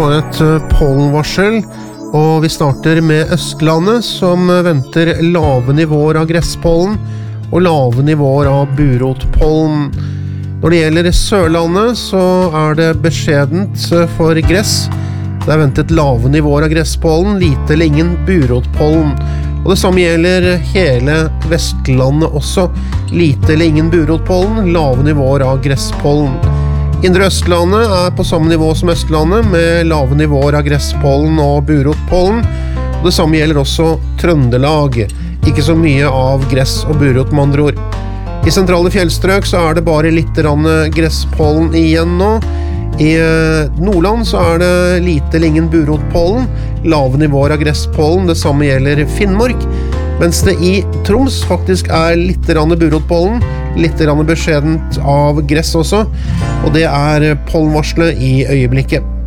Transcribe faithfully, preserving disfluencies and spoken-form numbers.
Et pollenvarsel, og vi starter med Østlandet, som venter lave nivåer av gresspollen og lave nivåer av burotpollen. Når det gjelder Sørlandet, så er det beskjedent for gress. Det er ventet lave nivåer av gresspollen, lite eller ingen burotpollen. Og det samme gjelder hele Vestlandet også. Lite eller ingen burotpollen, lave nivåer av gresspollen. Indre Østlandet er på samme nivå som Østlandet, med lave nivåer av gresspollen og burotpollen. Og det samme gjelder også Trøndelag. Ikke så mye av gress og burot med andre ord. I sentrale fjellstrøk så er det bare litt gresspollen igjen nå. I Nordland så er det lite eller ingen burotpollen, lave nivåer av gresspollen, det samme gjelder Finnmark, mens det i Troms faktisk er litt burotpollen, litt beskjedent av gress også, og det er pollenvarselet i øyeblikket.